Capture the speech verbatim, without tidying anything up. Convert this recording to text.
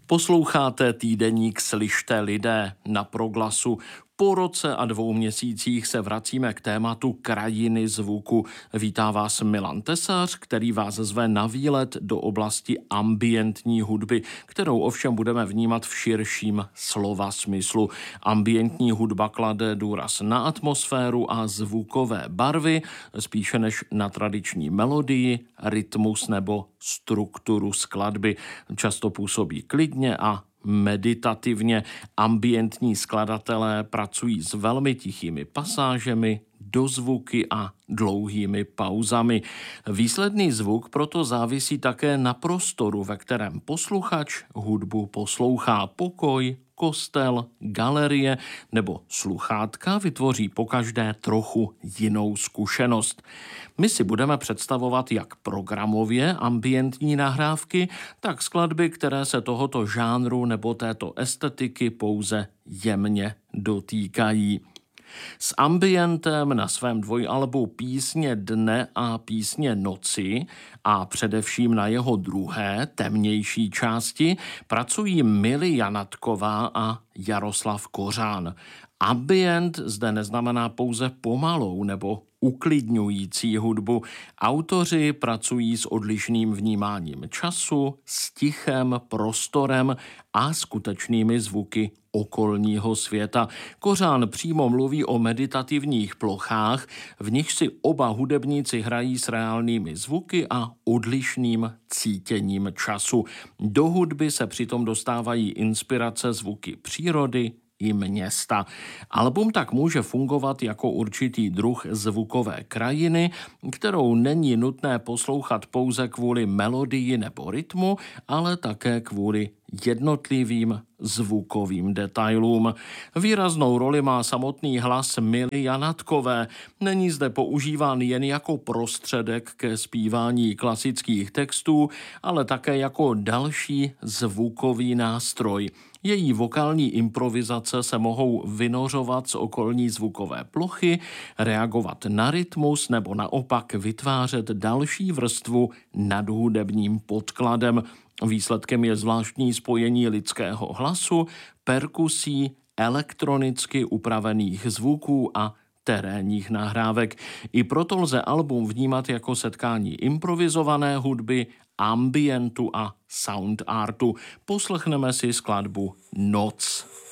Posloucháte týdeník Slyšte lidé na Proglasu. Po roce a dvou měsících se vracíme k tématu krajiny zvuku. Vítá vás Milan Tesař, který vás zve na výlet do oblasti ambientní hudby, kterou ovšem budeme vnímat v širším slova smyslu. Ambientní hudba klade důraz na atmosféru a zvukové barvy, spíše než na tradiční melodii, rytmus nebo strukturu skladby. Často působí klidně a meditativně. Ambientní skladatelé pracují s velmi tichými pasážemi, dozvuky a dlouhými pauzami. Výsledný zvuk proto závisí také na prostoru, ve kterém posluchač hudbu poslouchá. Pokoj, kostel, galerie nebo sluchátka vytvoří pokaždé trochu jinou zkušenost. My si budeme představovat jak programově ambientní nahrávky, tak skladby, které se tohoto žánru nebo této estetiky pouze jemně dotýkají. S ambientem na svém dvojalbu Písně dne a Písně noci a především na jeho druhé, temnější části pracují Mily Janatková a Jaroslav Kořán. Ambient zde neznamená pouze pomalou nebo uklidňující hudbu. Autoři pracují s odlišným vnímáním času, s tichem, prostorem a skutečnými zvuky okolního světa. Kořán přímo mluví o meditativních plochách, v nich si oba hudebníci hrají s reálnými zvuky a odlišným cítěním času. Do hudby se přitom dostávají inspirace zvuky přírody i města. Album tak může fungovat jako určitý druh zvukové krajiny, kterou není nutné poslouchat pouze kvůli melodii nebo rytmu, ale také kvůli jednotlivým zvukovým detailům. Výraznou roli má samotný hlas Mily Janatkové. Není zde používán jen jako prostředek ke zpívání klasických textů, ale také jako další zvukový nástroj. Její vokální improvizace se mohou vynořovat z okolní zvukové plochy, reagovat na rytmus nebo naopak vytvářet další vrstvu nad hudebním podkladem. Výsledkem je zvláštní spojení lidského hlasu, perkusí, elektronicky upravených zvuků a terénních nahrávek. I proto lze album vnímat jako setkání improvizované hudby, ambientu a sound artu. Poslechneme si skladbu Noc.